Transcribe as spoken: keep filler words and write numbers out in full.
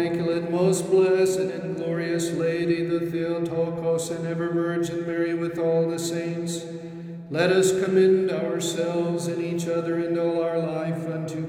Immaculate, most blessed and glorious Lady, the Theotokos and ever Virgin Mary with all the saints, let us commend ourselves in